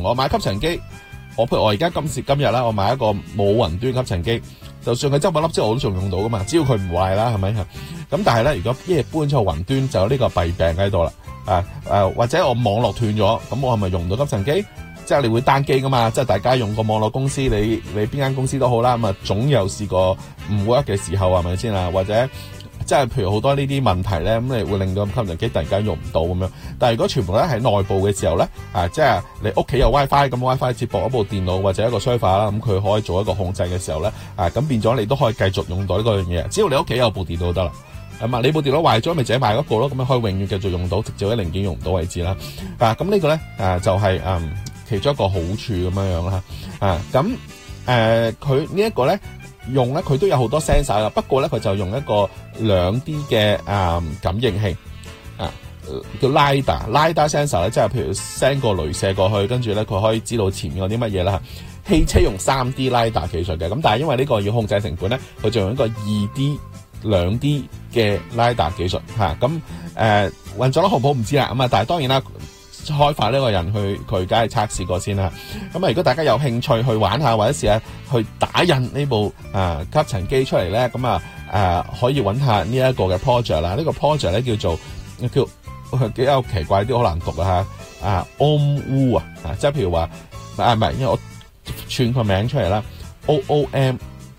我買吸塵機，譬如我而家今時今日啦，我買一個冇雲端吸塵機，就算佢執咗粒之後我都仲用到噶嘛，只要佢唔壞啦，係咪？咁但係咧，如果一日搬咗去雲端，就有呢個弊病喺度啦。或者我網絡斷咗，咁我係咪用唔到吸塵機？即係你會單機噶嘛？即係大家用個網絡公司，你邊間公司都好啦，咁啊總有試過唔 work 嘅時候，係咪先啊？或者即係譬如好多呢啲問題咧，咁你會令到吸塵機突然間用唔到咁樣。但係如果全部咧喺內部嘅時候咧，即係你屋企有 WiFi，咁 WiFi 接駁一部電腦或者一個 server 啦，咁佢可以做一個控制嘅時候咧，咁變咗你都可以繼續用到呢個樣嘢。只要你屋企有部電腦就得啦。你部電腦壞咗，咪自己買嗰個咯，咁樣可以永遠繼續用到，直至啲零件用唔到為止啦。咁呢個咧就係其中一個好處咁樣樣啦。佢呢一個咧用咧，佢都有好多 sensor 噶，不過咧佢就用一個2D 嘅感應器叫 LiDAR sensor 咧，即係譬如 send 個雷射過去，跟住咧佢可以知道前面有啲乜嘢啦。汽車用 3D LiDAR 技術嘅，咁但係因為呢個要控制成本咧，佢就用一個 2D 嘅 LiDAR 技術咁運作得好唔好唔知啦。咁但係當然啦，開發呢個人佢梗係測試過先啦。咁如果大家有興趣去玩下，或者試下去打印呢部吸塵機出嚟咧，咁可以揾下呢一個嘅 project 啦。呢個 project 咧叫比較奇怪啲，好難讀OOMWOO 即係譬如話唔係，因為我串個名出嚟啦 ，OOMWOO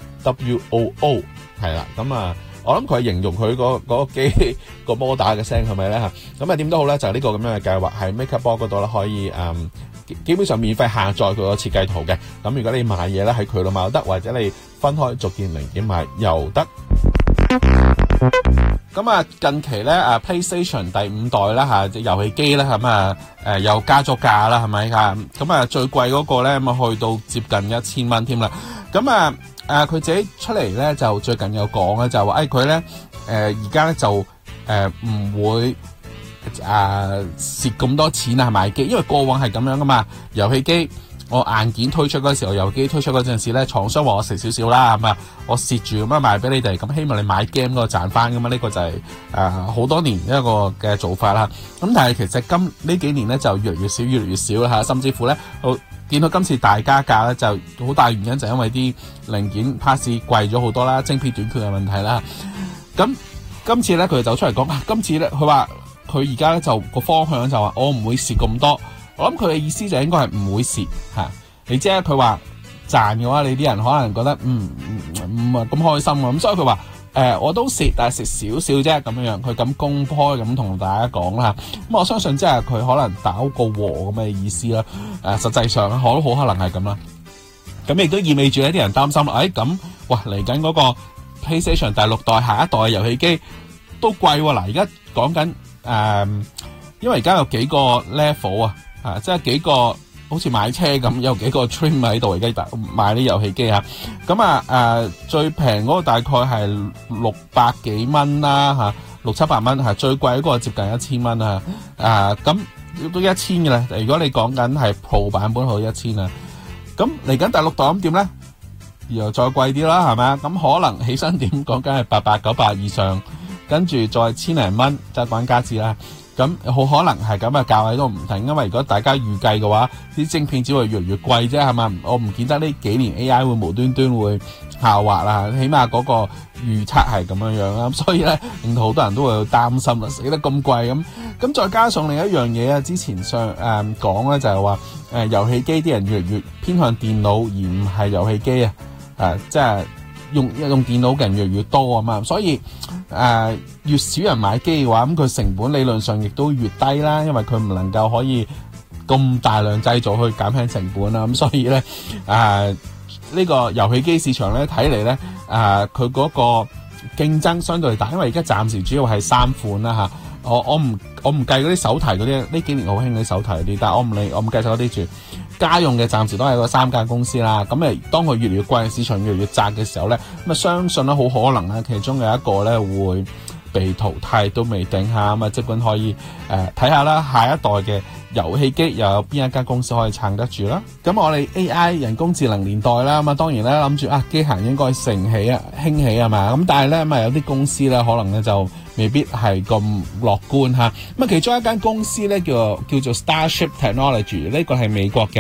係啦。咁我諗佢係形容佢嗰個機個摩打嘅聲係咪咧嚇？咁點都好咧，就係呢個咁樣嘅計劃喺 MakerBot 嗰度咧，可以基本上免費下載佢個設計圖嘅。咁如果你買嘢咧喺佢度買又得，或者你分開逐件零件買又得。咁近期咧PlayStation 第5代啦隻遊戲機咧咁又加咗價啦，係咪咁最貴嗰個咧咁去到接近1000蚊添啦。咁佢自己出嚟咧就最近有講咧，就話佢咧而家咧就唔會蝕咁多錢啊買機，因為過往係咁樣噶嘛。遊戲機我硬件推出嗰時候，遊戲機推出嗰陣時咧，廠商話我蝕少少啦，我蝕住咁樣賣俾你哋，咁希望你買 game 嗰個賺翻噶嘛。呢個就係好多年一個嘅做法啦。咁但係其實呢幾年咧就越嚟越少啦，甚至乎咧見到今次大加價咧，就好大原因就因為啲零件 parts 貴咗好多啦，晶片短缺嘅問題啦。咁今次咧佢就走出嚟講，今次咧佢話佢而家咧就個方向就話我唔會蝕咁多。我諗佢嘅意思就應該係唔會蝕吓。你知佢話賺嘅話，你啲人可能覺得唔係咁開心咁，所以佢話我都蝕，但係蝕少少啫咁樣。佢咁公開咁同大家講啦。咁我相信即係佢可能打個和咁嘅意思啦。實際上好可能係咁啦。咁亦都意味住呢啲人擔心啦。咁嚟緊嗰個 PlayStation 第6代下一代嘅遊戲機都貴喎。嗱，而家講緊因為而家有幾個 level 即係幾個好似買車咁，有幾個 trim 喺度，而家買啲遊戲機咁最平嗰個大概係600幾蚊啦，600-700蚊最貴嗰個接近1000蚊咁都1000嘅啦。如果你講緊係 Pro 版本，好1000啊。咁嚟緊第6代咁點咧？又再貴啲啦，係咪啊？咁可能起身點講緊係800-900以上，跟住再1000零蚊，即係講加字啦。咁好可能係咁嘅價位都唔定，因為如果大家預計嘅話，啲晶片只會越嚟越貴啫，係嘛？我唔見得呢幾年 AI 會無端端會下滑啦，起碼嗰個預測係咁樣樣啦。所以咧，令到好多人都會擔心啦，死得咁貴咁再加上另一樣嘢之前講咧就係話遊戲機啲人越嚟越偏向電腦而唔係遊戲機即係用電腦嘅人越嚟越多啊嘛，所以越少人買機嘅話，咁佢成本理論上亦都越低啦，因為佢唔能夠可以咁大量製造去減輕成本啦。咁所以咧呢個遊戲機市場咧睇嚟咧佢嗰個競爭相對大，因為而家暫時主要係3款啦我唔計嗰啲手提嗰啲，呢幾年好興嗰啲手提嗰啲，但係我唔計晒嗰啲住。家用嘅暫時都係個3間公司啦。咁當佢越嚟越貴，市場越嚟越窄嘅時候咧，咁相信咧好可能咧，其中有一個咧會被淘汰都未定下。咁即管可以睇下啦，下一代嘅遊戲機又有邊一間公司可以撐得住啦。咁我哋 AI 人工智能年代啦，咁當然咧諗住機械人應該興起啊嘛。咁但係咧有啲公司咧可能咧就未必係咁樂觀嚇。咁其中一間公司咧叫做 Starship Technology，呢個係美國嘅